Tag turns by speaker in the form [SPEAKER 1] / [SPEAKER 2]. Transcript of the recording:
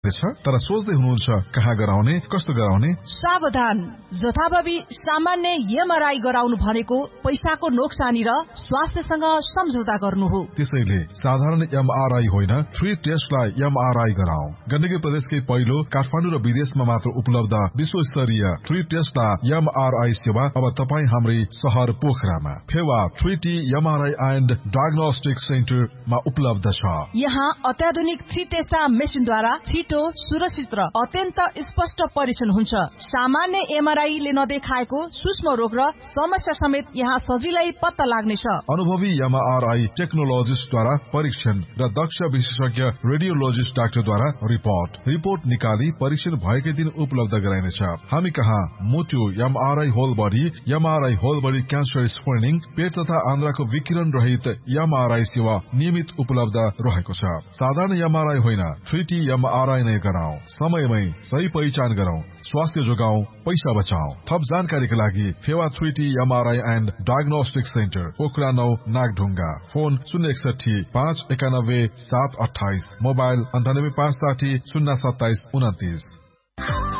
[SPEAKER 1] तर सोच्दै हुनुहुन्छ कहाँ गराउने, कस्तो गराउने?
[SPEAKER 2] सावधान, जथाभावी सामान्य एमआरआई गराउनु भनेको पैसाको नोक्सानी र स्वास्थ्यसँग सम्झौता गर्नु हो।
[SPEAKER 1] त्यसैले साधारण एमआरआई होइन, 3 टेस्टलाई एमआरआई गराऊ। गण्डकी प्रदेशकै पहिलो काठमाडौँ र विदेशमा मात्र उपलब्ध विश्वस्तरीय 3 टेस्टलाई एमआरआई सेवा अब तपाईँ हाम्रै शहर पोखरामा Phewa 3T MRI and diagnostic सेन्टरमा उपलब्ध छ।
[SPEAKER 2] यहाँ अत्याधुनिक 3 टेस्टा मेसिनद्वारा सुरक्षित र अत्यन्त स्पष्ट परीक्षण हुन्छ। सामान्य एमआरआईले नदेखाएको सूक्ष्म रोग र समस्या समेत यहाँ सजिलै पत्ता लाग्नेछ।
[SPEAKER 1] अनुभवी एमआरआई टेक्नोलोजिस्टद्वारा परीक्षण र दक्ष विशेषज्ञ रेडियोलोजिस्ट डाक्टरद्वारा रिपोर्ट निकाली परीक्षण भएकै दिन उपलब्ध गराइनेछ। हामी कहाँ मुटु MRI whole body cancer screening, पेट तथा आन्द्राको विकिरण रहित एमआरआई सेवा नियमित उपलब्ध रहेको छ। साधारण एमआरआई होइन, 3T एमआरआई नै गराऊ। समयमै सही पहिचान गरौं, स्वास्थ्य जोगाऊ, पैसा बचाऊ। थप जानकारीका लागि Phewa 3T MRI and diagnostic centre, Pokhara 9 Nagdhunga. Phone 061 591 728, mobile 98 560 027 29।